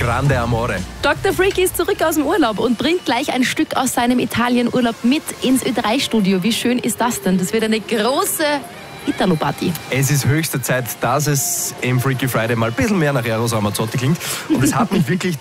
Grande Amore. Dr. Freaky ist zurück aus dem Urlaub und bringt gleich ein Stück aus seinem Italienurlaub mit ins Ö3-Studio. Wie schön ist das denn? Das wird eine große Italo-Party. Es ist höchste Zeit, dass es im Freaky Friday mal ein bisschen mehr nach Eros Ramazzotti klingt. Und es hat mich wirklich